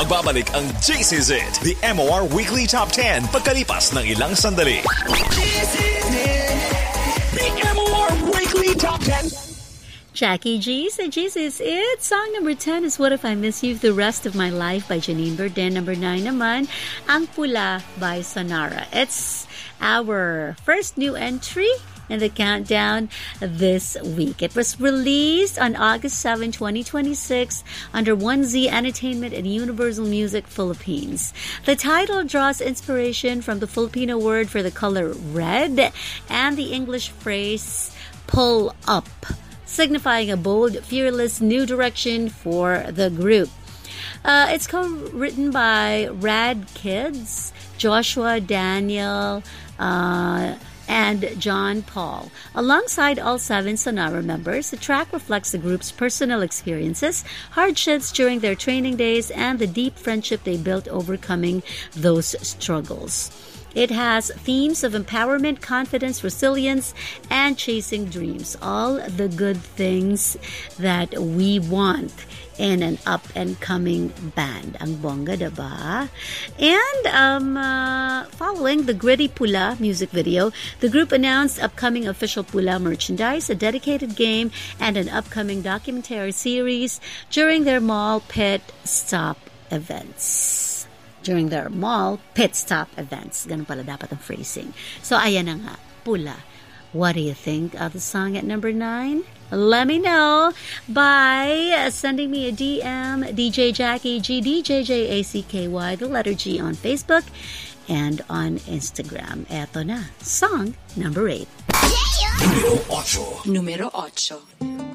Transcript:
Magbabalik ang This Is It, the MOR Weekly Top 10 pagkalipas ng ilang sandali. This is it, the MOR Weekly Top 10. Jackie G said, This Is It. Song number 10 is What If I Miss You the Rest of My Life by Janine Verden. Number 9 naman, Ang Pula by Sonara. It's our first new entry in the countdown this week. It was released on August 7, 2026 under 1Z Entertainment and Universal Music Philippines. The title draws inspiration from the Filipino word for the color red and the English phrase pull up, signifying a bold, fearless new direction for the group. It's co-written by Rad Kids, Joshua, Daniel, and John Paul. Alongside all 7 Sonara members, the track reflects the group's personal experiences, hardships during their training days, and the deep friendship they built overcoming those struggles. It has themes of empowerment, confidence, resilience, and chasing dreams. All the good things that we want in an up-and-coming band. Ang bongga, diba? And following the Gritty Pula music video, the group announced upcoming official Pula merchandise, a dedicated game, and an upcoming documentary series during their mall pit stop events. Ganun pala dapat ang phrasing. So, ayan na nga, Pula. What do you think of the song at number 9? Let me know by sending me a DM, DJ Jackie G, DJJACKY, the letter G on Facebook and on Instagram. Eto na, song number 8. Numero 8. Numero 8.